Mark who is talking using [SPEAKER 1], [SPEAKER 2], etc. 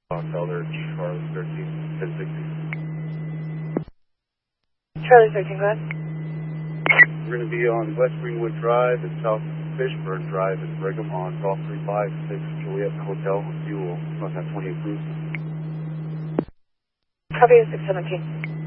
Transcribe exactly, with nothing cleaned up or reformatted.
[SPEAKER 1] Elder Charlie thirteen, ten sixty.
[SPEAKER 2] Charlie thirteen, go ahead.
[SPEAKER 1] We're going to be on West Greenwood Drive and South Fishburne Drive in Brigham on Golf three five six Juliet Hotel with fuel. Must have twenty approved.
[SPEAKER 2] Copy six seventeen.